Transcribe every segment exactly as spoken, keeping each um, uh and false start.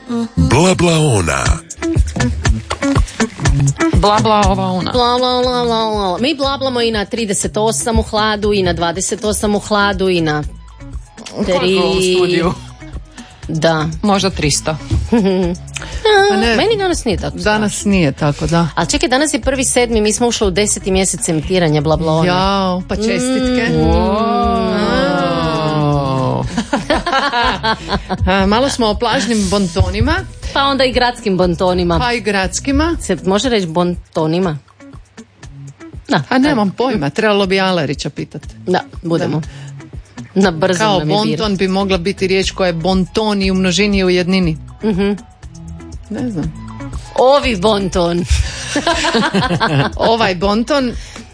Bla bla ona. Bla bla ova ona. Bla bla bla bla bla. Mi blablamo i na trideset osam u hladu, i na dvadeset osam u hladu, i na tri... Koliko u studiju? Da. Možda tristo. A, ne, meni danas nije tako. Danas strašno. Nije tako, da. Ali čekaj, danas je prvi sedmi, mi smo ušli u deseti mjesec emitiranja bla bla ona. Jao, pa čestitke. Mm. Wow. A, malo smo o plažnim bontonima. Pa onda i gradskim bontonima. Pa i gradskima. Se može reći bontonima? Da. A nemam pojma, trebalo bi Alerića pitati. Da, budemo. Da. Na brzo kao nam je bonton bi mogla biti riječ koja je bonton i u množini i u jednini. Uh-huh. Ne znam. Ovi bonton. Ovaj bonton,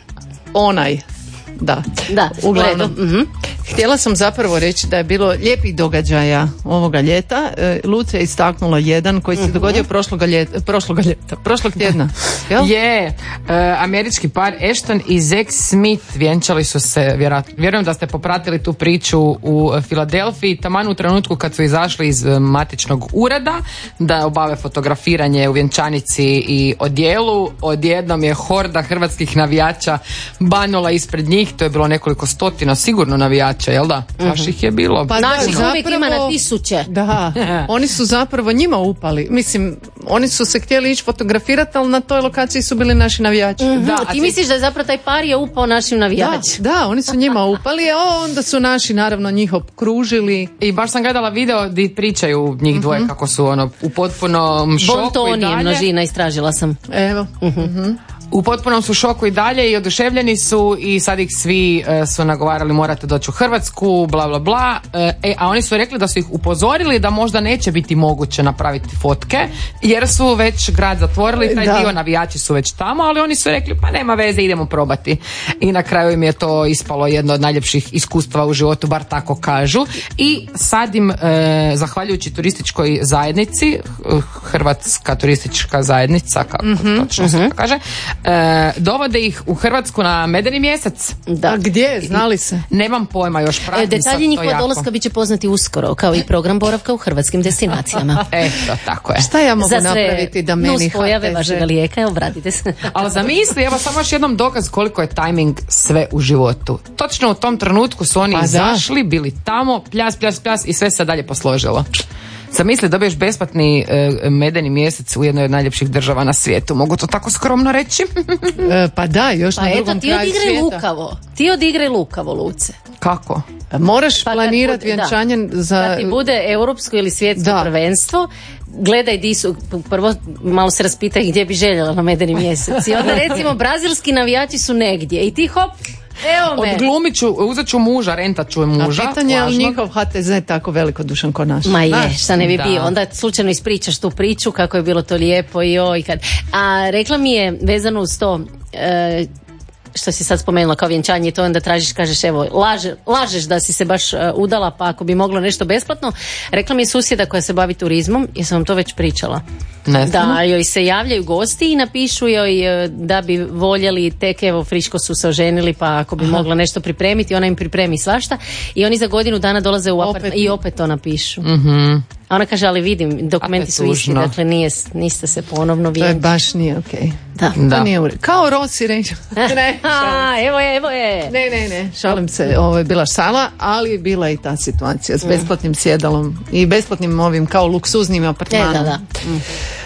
onaj. Da. Da, uglavnom. Uh-huh. Htjela sam zapravo reći da je bilo lijepih događaja ovoga ljeta. E, Luce je istaknula jedan koji se uh-huh. dogodio prošloga ljeta, prošloga ljeta, prošlog tjedna. Jel? Je, uh, američki par Ashton i Zack Smith vjenčali su se, vjerat, vjerujem da ste popratili tu priču u Filadelfiji, taman u trenutku kad su izašli iz matičnog ureda da obave fotografiranje u vjenčanici i odjelu. Odjednom je horda hrvatskih navijača banula ispred njih, to je bilo nekoliko stotina sigurno navijača, jel da? Baš uh-huh. ih je bilo. Pa naših zapravo, uvijek ima na tisuće. Da, oni su zapravo njima upali. Mislim, oni su se htjeli ići fotografirati, ali na toj lokaciji su bili naši navijači. Uh-huh. Da, a ti misliš da je zapravo taj par je upao našim navijačima? Da, da, oni su njima upali, a onda su naši naravno njih opkružili. I baš sam gledala video gdje pričaju njih dvoje uh-huh. kako su ono u potpunom šoku Bontoni i dalje. je množina, istražila sam. Evo. Uh-huh. Uh-huh. U potpunom su šoku i dalje i oduševljeni su i sad ih svi uh, su nagovarali morate doći u Hrvatsku, bla bla bla, e, a oni su rekli da su ih upozorili da možda neće biti moguće napraviti fotke jer su već grad zatvorili, taj da. dio, navijači su već tamo, ali oni su rekli pa nema veze, idemo probati. I na kraju im je to ispalo jedno od najljepših iskustva u životu, bar tako kažu. I sad im, e, zahvaljujući turističkoj zajednici, Hrvatska turistička zajednica, kako mm-hmm, točno se mm-hmm. kaže, E, dovode ih u Hrvatsku na medeni mjesec. Da. A gdje? Znali se? Nemam pojma, još pratim e, detalji njihova dolaska bit će poznati uskoro, kao i program boravka u hrvatskim destinacijama. Eto, tako je. Šta ja mogu za napraviti da meni nus pojave vašega lijeka, evo vratite se. Ali zamisli, evo samo još jednom dokaz koliko je tajming sve u životu. Točno u tom trenutku su oni pa izašli, da. bili tamo, pljas, pljas, pljas i sve se dalje posložilo. Zamisli, dobiješ besplatni e, medeni mjesec u jednoj od najljepših država na svijetu. Mogu to tako skromno reći? e, pa da, još pa na eto, drugom kraju svijeta. Pa ti odigraj lukavo. Ti odigraj lukavo, Luce. Kako? Moraš pa planirati vjenčanje da. za... Da ti bude europsko ili svjetsko da. prvenstvo, gledaj di su, prvo malo se raspitaj gdje bi željela na medeni mjesec. I onda recimo brazilski navijači su negdje i ti hop, evo me. Odglumit ću, uzet ću muža, rentat ću muža. A pitanje je li njihov ha te ze tako velikodušan ko naš? Ma je, šta ne bi da. bio. Onda slučajno ispričaš tu priču kako je bilo to lijepo i oj kad. A rekla mi je vezano uz to, e, što si sad spomenula kao vjenčanje i to onda tražiš, kažeš evo, laže, lažeš da si se baš uh, udala pa ako bi moglo nešto besplatno. Rekla mi je susjeda koja se bavi turizmom, jesam vam to već pričala. Ne da joj se javljaju gosti i napišu joj da bi voljeli tek, evo friško su se oženili pa ako bi Aha. mogla nešto pripremiti, ona im pripremi svašta i oni za godinu dana dolaze u apartman i opet to napišu. Mhm. A ona kaže, ali vidim, dokumenti su isti, dakle nije, niste se ponovno vjenčali. To je baš nije okej. Okay. Da. da. To nije ure. Kao Rossi reći. ne, A, evo je, evo je. Ne, ne, ne, šalim se, ovo je bila šala, ali je bila i ta situacija s besplatnim sjedalom i besplatnim ovim kao luksuznim apartmanom. E, da, da. Mm.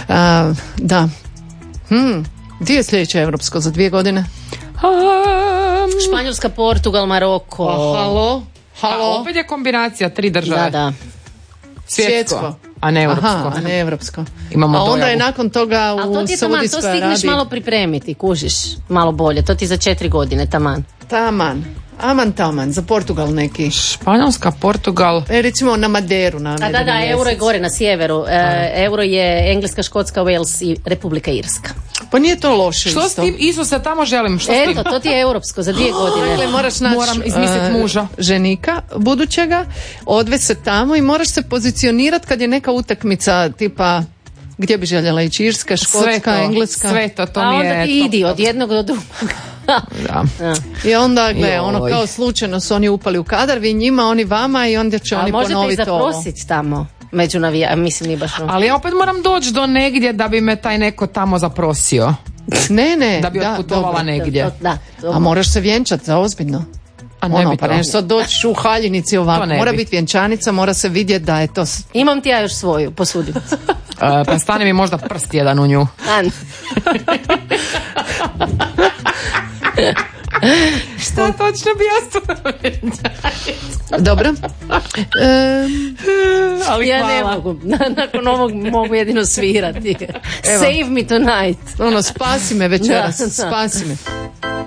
A, da. Hmm. Gdje je sljedeće europsko za dvije godine? Um, Španjolska, Portugal, Maroko. A, halo? Halo? A opet je kombinacija tri države. Da, da. Svjetsko, Svjetsko. a ne europsko. Aha, a ne europsko. Imamo a onda dojavu. je nakon toga u Saudijskoj Arabiji. To stigneš Arabiji. malo pripremiti, kužiš malo bolje. To ti za četiri godine, taman. Taman. Aman taman, za Portugal neki. Španjolska, Portugal. E, recimo na Maderu. Na a da, da, mjesec. Euro je gore na sjeveru. E, euro je Engleska, Škotska, Wales i Republika Irska. Pa nije to loše. Što isto. s tim, Isuse, tamo želim. Što Eto, s tim? to ti je europsko za dvije godine. Dakle, moraš naći Moram izmisliti muža. Uh, ženika budućega, odvesti se tamo i moraš se pozicionirati kad je neka utakmica tipa gdje bi željela ići, Irska, Škotska, to, Engleska. Sve to, to a mi je... onda ti idi od jednog do drugog. Da. I onda, gle, ono kao slučajno su oni upali u kadar, vi njima, oni vama i onda će a oni ponoviti ovo. A možete i zaprositi tamo. među navija, mislim nije baš... Ali ja opet moram doći do negdje da bi me taj neko tamo zaprosio. Ne, ne. Da bi da, otputovala dobro. negdje. Da, da, da. A moraš se vjenčati za ozbiljno. A ne Ono, bi pa to. nešto doći u haljinici ovako. To ne Mora bi. biti vjenčanica, mora se vidjeti da je to... s- Imam ti ja još svoju, posudim. Uh, pa stane mi možda prst jedan u nju. An. Šta točno bi ja Dobro. E, Ali Ja hvala. ne mogu, Na- nakon ovog mogu jedino svirati. Evo. Save me tonight. ono, spasi me večeras, Da, da. spasi me.